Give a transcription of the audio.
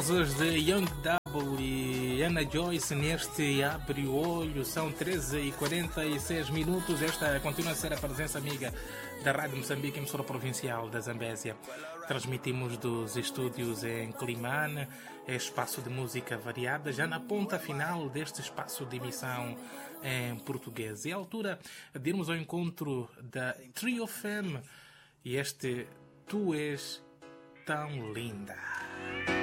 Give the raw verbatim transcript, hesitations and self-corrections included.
Falamos hoje de Young Double e Ana Joyce neste Abre o Olho. São treze e quarenta e seis minutos. Esta continua a ser a presença amiga da Rádio Moçambique, emissora provincial da Zambésia. Transmitimos dos estúdios em Climane, espaço de música variada, já na ponta final deste espaço de emissão em português. E é a altura de irmos ao encontro da Trio Femme e este Tu És Tão Linda.